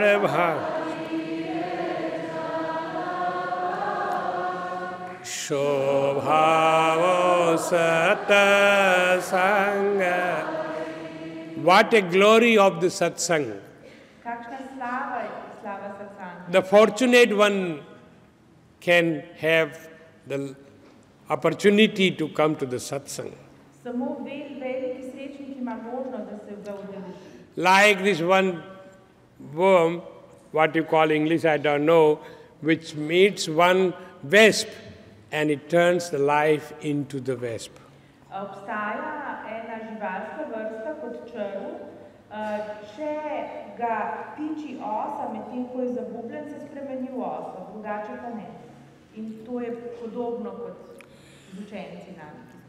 Shobhavo satsanga. What a glory of the satsang. The fortunate one can have the opportunity to come to the satsang. Like this one worm, what you call English, I don't know, which meets one wasp and it turns the life into the wasp. Obstaja ena živalska vrsta kot črv, če ga piči osa, medtem ko je zagubljen, se spremeni v osa, drugače pa ne. In to je podobno kot z učenci nami.